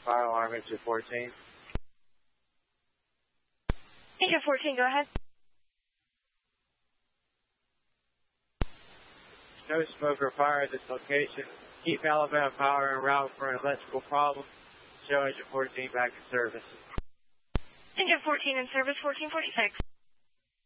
fire alarm engine 14. Engine 14, go ahead. No smoke or fire at this location. Keep Alabama Power en route for an electrical problem. Show engine 14 back in service. Engine 14 in service, 1446.